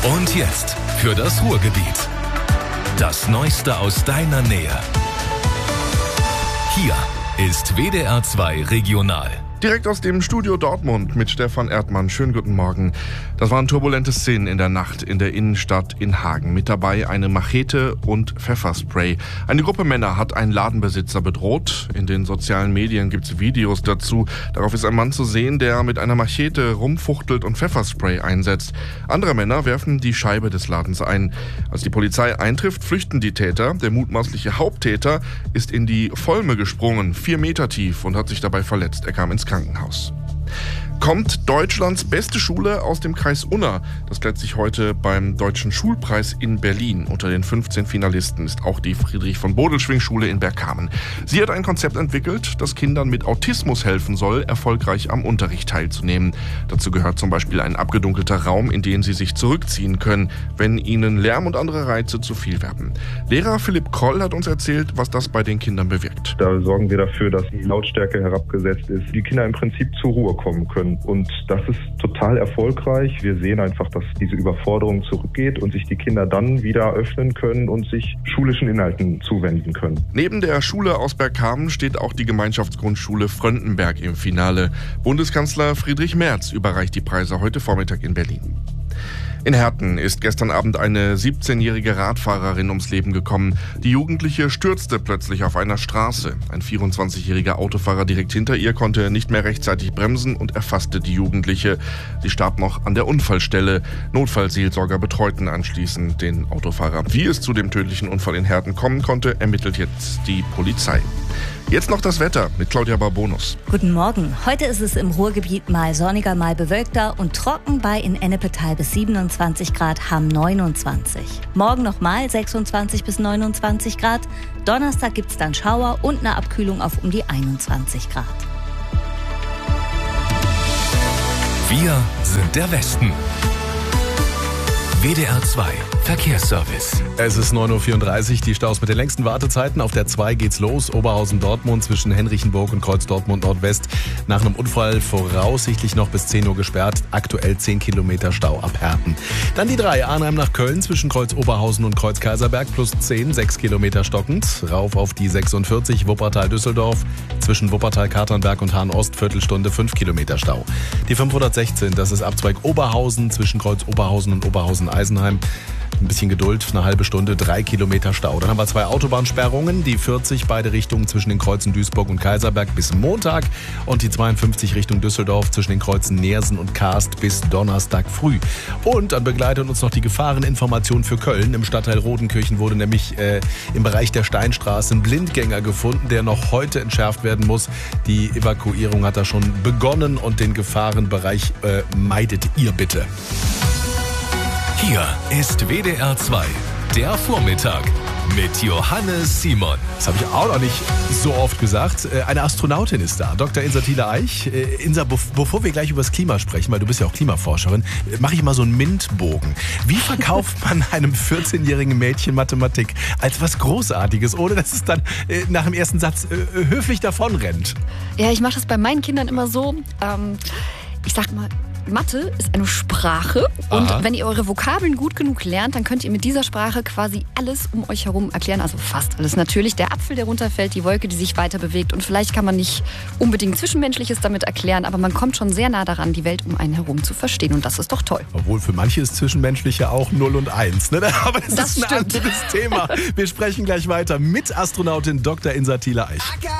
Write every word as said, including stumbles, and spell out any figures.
Und jetzt für das Ruhrgebiet. Das Neueste aus deiner Nähe. Hier ist W D R zwei Regional. Direkt aus dem Studio Dortmund mit Stefan Erdmann. Schönen guten Morgen. Das waren turbulente Szenen in der Nacht in der Innenstadt in Hagen. Mit dabei eine Machete und Pfefferspray. Eine Gruppe Männer hat einen Ladenbesitzer bedroht. In den sozialen Medien gibt es Videos dazu. Darauf ist ein Mann zu sehen, der mit einer Machete rumfuchtelt und Pfefferspray einsetzt. Andere Männer werfen die Scheibe des Ladens ein. Als die Polizei eintrifft, flüchten die Täter. Der mutmaßliche Haupttäter ist in die Volme gesprungen, vier Meter tief, und hat sich dabei verletzt. Er kam ins Krankenhaus. Kommt Deutschlands beste Schule aus dem Kreis Unna? Das klärt sich heute beim Deutschen Schulpreis in Berlin. Unter den fünfzehn Finalisten ist auch die Friedrich-von-Bodelschwingh-Schule in Bergkamen. Sie hat ein Konzept entwickelt, das Kindern mit Autismus helfen soll, erfolgreich am Unterricht teilzunehmen. Dazu gehört zum Beispiel ein abgedunkelter Raum, in den sie sich zurückziehen können, wenn ihnen Lärm und andere Reize zu viel werden. Lehrer Philipp Kroll hat uns erzählt, was das bei den Kindern bewirkt. Da sorgen wir dafür, dass die Lautstärke herabgesetzt ist, die Kinder im Prinzip zur Ruhe kommen können. Und das ist total erfolgreich. Wir sehen einfach, dass diese Überforderung zurückgeht und sich die Kinder dann wieder öffnen können und sich schulischen Inhalten zuwenden können. Neben der Schule aus Bergkamen steht auch die Gemeinschaftsgrundschule Fröndenberg im Finale. Bundeskanzler Friedrich Merz überreicht die Preise heute Vormittag in Berlin. In Herten ist gestern Abend eine siebzehnjährige Radfahrerin ums Leben gekommen. Die Jugendliche stürzte plötzlich auf einer Straße. Ein vierundzwanzigjähriger Autofahrer direkt hinter ihr konnte nicht mehr rechtzeitig bremsen und erfasste die Jugendliche. Sie starb noch an der Unfallstelle. Notfallseelsorger betreuten anschließend den Autofahrer. Wie es zu dem tödlichen Unfall in Herten kommen konnte, ermittelt jetzt die Polizei. Jetzt noch das Wetter mit Claudia Barbonus. Guten Morgen. Heute ist es im Ruhrgebiet mal sonniger, mal bewölkter und trocken bei in Ennepetal bis siebenundzwanzig Grad, Hamm neunundzwanzig. Morgen nochmal sechsundzwanzig bis neunundzwanzig Grad. Donnerstag gibt's dann Schauer und eine Abkühlung auf um die einundzwanzig Grad. Wir sind der Westen. W D R zwei Verkehrsservice. Es ist neun Uhr vierunddreißig, die Staus mit den längsten Wartezeiten. Auf der zwei geht's los, Oberhausen-Dortmund zwischen Henrichenburg und Kreuz Dortmund Nordwest. Nach einem Unfall voraussichtlich noch bis zehn Uhr gesperrt. Aktuell zehn Kilometer Stau ab Herten. Dann die drei, Arnheim nach Köln zwischen Kreuz Oberhausen und Kreuz Kaiserberg plus zehn, sechs Kilometer stockend. Rauf auf die sechsundvierzig, Wuppertal-Düsseldorf zwischen Wuppertal-Katernberg und Hahn-Ost, Viertelstunde, fünf Kilometer Stau. Die fünfhundertsechzehn, das ist Abzweig Oberhausen zwischen Kreuz Oberhausen und Oberhausen-Eisenheim. Ein bisschen Geduld, eine halbe Stunde, drei Kilometer Stau. Dann haben wir zwei Autobahnsperrungen, die vierzig, beide Richtungen zwischen den Kreuzen Duisburg und Kaiserberg bis Montag und die zweiundfünfzig Richtung Düsseldorf zwischen den Kreuzen Neersen und Karst bis Donnerstag früh. Und dann begleitet uns noch die Gefahreninformation für Köln. Im Stadtteil Rodenkirchen wurde nämlich äh, im Bereich der Steinstraße ein Blindgänger gefunden, der noch heute entschärft werden muss. Die Evakuierung hat da schon begonnen und den Gefahrenbereich äh, meidet ihr bitte. Hier ist W D R zwei, der Vormittag mit Johannes Simon. Das habe ich auch noch nicht so oft gesagt. Eine Astronautin ist da, Doktor Insa Thiele-Eich. Insa, bevor wir gleich über das Klima sprechen, weil du bist ja auch Klimaforscherin, mache ich mal so einen MINT-Bogen. Wie verkauft man einem vierzehnjährigen Mädchen Mathematik als was Großartiges, ohne dass es dann nach dem ersten Satz höflich davonrennt? Ja, ich mache das bei meinen Kindern immer so. Ähm, ich sag mal, Mathe ist eine Sprache und Aha. wenn ihr eure Vokabeln gut genug lernt, dann könnt ihr mit dieser Sprache quasi alles um euch herum erklären, also fast alles natürlich. Der Apfel, der runterfällt, die Wolke, die sich weiter bewegt und vielleicht kann man nicht unbedingt Zwischenmenschliches damit erklären, aber man kommt schon sehr nah daran, die Welt um einen herum zu verstehen und das ist doch toll. Obwohl für manche ist Zwischenmenschlich ja auch null und eins, ne? Aber das, Das ist ein stimmt. anderes Thema. Wir sprechen gleich weiter mit Astronautin Doktor Insa Thiele-Eich.